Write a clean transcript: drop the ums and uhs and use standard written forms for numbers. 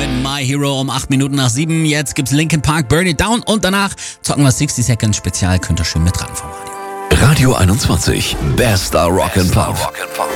mit My Hero um 8 Minuten nach 7. Jetzt gibt's Linkin Park, Burn It Down und danach zocken wir 60 Seconds Spezial. Könnt ihr schön mit ran vom Radio. Radio 21, bester Rock'n'Pop.